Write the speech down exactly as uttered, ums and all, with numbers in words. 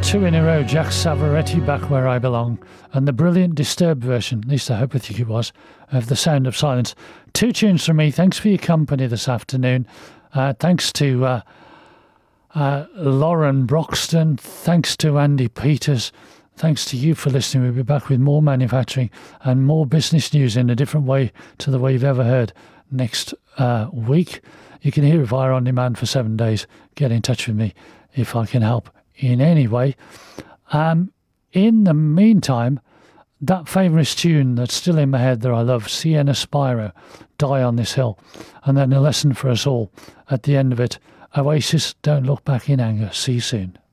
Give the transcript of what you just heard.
two in a row, Jack Savoretti, Back Where I Belong, and the brilliant Disturbed version, at least I hope I think it was, of The Sound of Silence. Two tunes from me. Thanks for your company this afternoon. Uh, thanks to uh, uh, Lauren Broxton. Thanks to Andy Peters. Thanks to you for listening. We'll be back with more manufacturing and more business news in a different way to the way you've ever heard next uh, week. You can hear it via On Demand for seven days. Get in touch with me if I can help in any way. Um, in the meantime, that favourite tune that's still in my head that I love, Sienna Spiro, Die on This Hill, and then a lesson for us all at the end of it. Oasis, Don't Look Back in Anger. See you soon.